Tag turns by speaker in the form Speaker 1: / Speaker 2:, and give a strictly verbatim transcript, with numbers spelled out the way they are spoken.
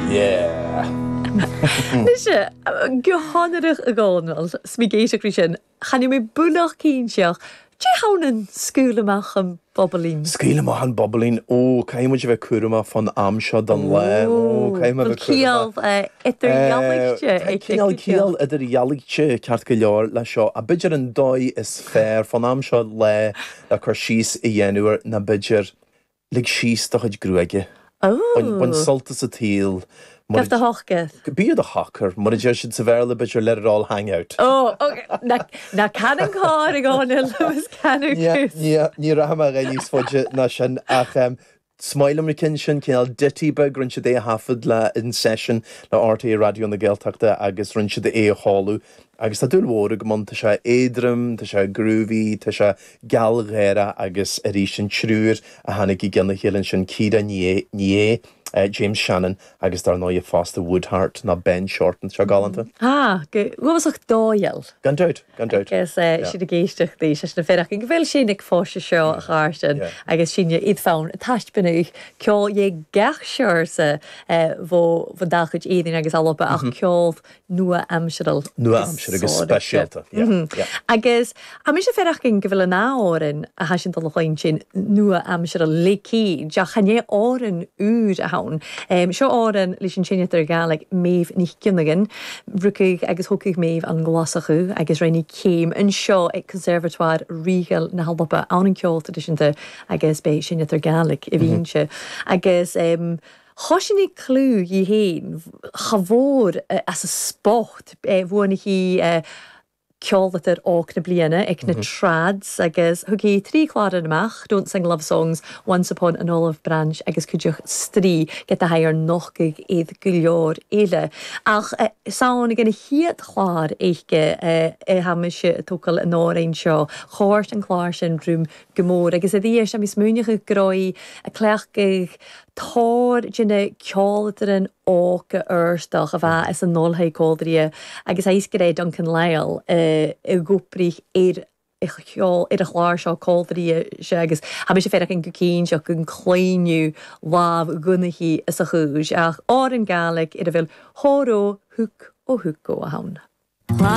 Speaker 1: Yeah.
Speaker 2: Nisha, gohannerich a gáinil, smigéise Christian, chan you me bulach cínseach, Dí hawn sgúlamach an bobalín?
Speaker 1: Sgúlamach an bobalín, ó, caim muid bheith cuairma fan amseo don le, ó, caim bheith
Speaker 2: cuairma. Cial, idir jaligte.
Speaker 1: Cial cial idir jaligte ceart go leor le seo, a bidjar an dói is fair fan amseo le le chuir síos i dhéanúir na bidjar lig síos do chuid grúige. Bhain soltas a tíl.
Speaker 2: Gaf the hochgeth?
Speaker 1: Bí a hocker, mar a just sa bhéle bit your let it all hang out.
Speaker 2: Oh, okay. Na, na canan cáir a gáinil, was canan cús.
Speaker 1: Yeah, ní rahama rénís fodge na sin ach um, Smail American sin cinál ditty bag run si é hafad le in session le R T A radio na Gaeltachta agus run si é hallú agus tá dúil mhór go man tá sé éadrom, tá sé groovy, tá sé galghéire agus a rí sin trúr a hanig i gcéanna chéann sin cída ní Uh, James Shannon agus dar nóid Foster Woodhart na Ben Shorten se galanta.
Speaker 2: Ah, gohasach dóial.
Speaker 1: Gan doid, gan doid.
Speaker 2: Agus siad a géisteach dí, se na ferach. Go bhfuil sinnig fóise seo a cháirtin agus sinne iad fáin a taist benúch ceol é gach seirsa bhó dachud éidirn agus alapa ach ceol nua amsiral.
Speaker 1: Nua amsiral agus specialta.
Speaker 2: Agus a mi se ferach gin go bhfuil an áorin a hasin dal chuin sin nua amsiral lecí, ja chané áorin úr a Um, seo áran leis an sinne ar galig méh ní cinnagin, rucaigh agus thucaigh méh an glasachú agus rénig céim an seo ag conservatoire rígal na halbapa an an ceolta disinta agus bé sinne ar galig i bhínse. Agus um, Chosinnig clú í héin, chavór uh, as a sport, uh, bhuanig í uh, ceollat ar óg na bliana ag na trads agus thugaí trí chláir amach, Don't Sing Love Songs, Once Upon an Olive Branch agus cuideoch strí get a hair nochig iad go leor éile. Ach uh, saon gan hiad chláir éige uh, e hamise tócail an árain seo, chóirt an chláir sin rúm gomór agus a dí sem is múneach a grói a cleachgig Tór jinne ceoltarin óca urstach a bheit is an nolthaí códria agus a isguré Duncan Lyle i gúprich éir cheol ar a chláir seo códria se agus ha mi sé féidir an go cín seo gon cléinniu láb gunnachí is a chúis ach áir an galig ar a bhfuil thóró thuc ó thuc ó a hawn.